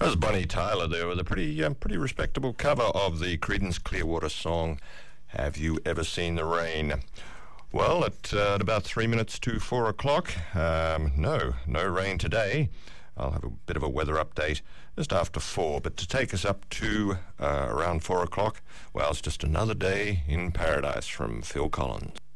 That was Bonnie Tyler there with a pretty respectable cover of the Creedence Clearwater song, Have You Ever Seen the Rain? Well, at about 3 minutes to 4 o'clock, no rain today. I'll have a bit of a weather update just after 4, but to take us up to around 4 o'clock, well, it's just another day in paradise from Phil Collins.